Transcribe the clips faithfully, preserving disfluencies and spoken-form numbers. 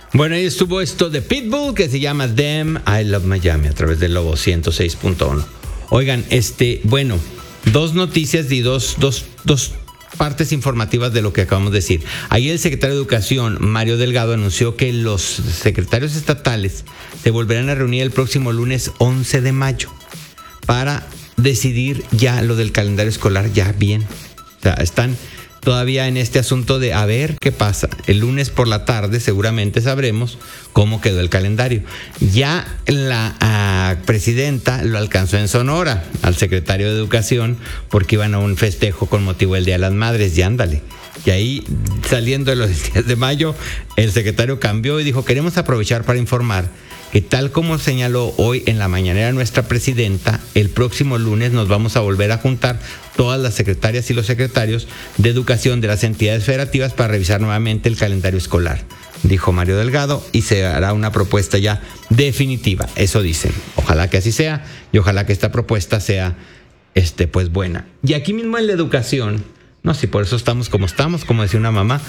Bueno, ahí estuvo esto de Pitbull que se llama Damn I Love Miami a través del Lobo ciento seis punto uno. Oigan, este, bueno, dos noticias y dos, dos, dos partes informativas de lo que acabamos de decir. Ayer el secretario de Educación, Mario Delgado, anunció que los secretarios estatales se volverán a reunir el próximo lunes once de mayo para decidir ya lo del calendario escolar ya bien. O sea, están todavía en este asunto de a ver qué pasa. El lunes por la tarde seguramente sabremos cómo quedó el calendario. Ya la uh, presidenta lo alcanzó en Sonora al secretario de Educación porque iban a un festejo con motivo del Día de las Madres, y ándale. Y ahí, saliendo de los días de mayo, el secretario cambió y dijo: queremos aprovechar para informar que, tal como señaló hoy en la mañanera nuestra presidenta, el próximo lunes nos vamos a volver a juntar todas las secretarias y los secretarios de educación de las entidades federativas para revisar nuevamente el calendario escolar, dijo Mario Delgado, y se hará una propuesta ya definitiva. Eso dicen. Ojalá que así sea y ojalá que esta propuesta sea este, pues buena. Y aquí mismo en la educación, no sé si por eso estamos como estamos, como decía una mamá,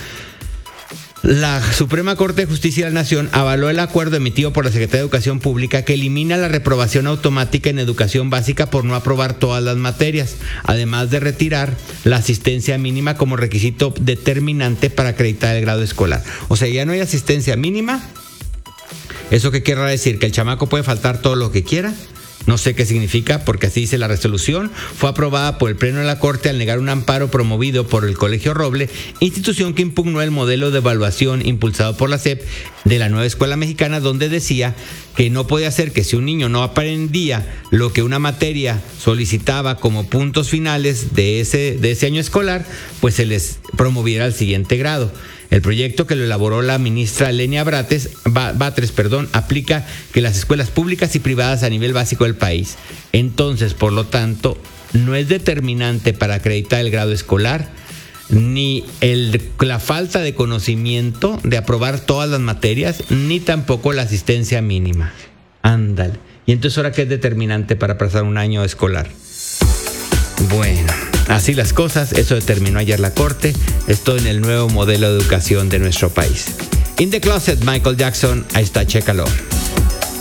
la Suprema Corte de Justicia de la Nación avaló el acuerdo emitido por la Secretaría de Educación Pública que elimina la reprobación automática en educación básica por no aprobar todas las materias, además de retirar la asistencia mínima como requisito determinante para acreditar el grado escolar. O sea, ya no hay asistencia mínima. ¿Eso qué querrá decir? ¿Que el chamaco puede faltar todo lo que quiera? No sé qué significa, porque así dice la resolución. Fue aprobada por el Pleno de la Corte al negar un amparo promovido por el Colegio Roble, institución que impugnó el modelo de evaluación impulsado por la S E P de la nueva escuela mexicana, donde decía que no podía ser que si un niño no aprendía lo que una materia solicitaba como puntos finales de ese, de ese año escolar, pues se les promoviera al siguiente grado. El proyecto, que lo elaboró la ministra Lenia Batres, Batres, perdón, aplica que las escuelas públicas y privadas a nivel básico del país. Entonces, por lo tanto, no es determinante para acreditar el grado escolar ni el, la falta de conocimiento de aprobar todas las materias, ni tampoco la asistencia mínima. Ándale. ¿Y entonces ahora qué es determinante para pasar un año escolar? Bueno, así las cosas. Eso determinó ayer la Corte. Esto en el nuevo modelo de educación de nuestro país. In the Closet, Michael Jackson. Ahí está, chécalo.